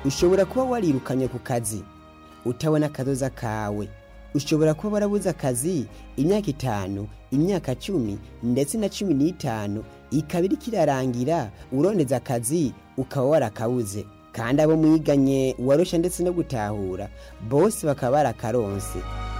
ushobora kuba warirukanye ku kazi utabona akazoza kawe. Ushobora kuba warabuze akazi imyaka 5, imyaka 10 ndetse na 15 ikaba iriko irarangira urondeza akazi ukaba warakabuze, kandi abo mwiganye warusha ndetse no gutahura bose bakaba barakaronse.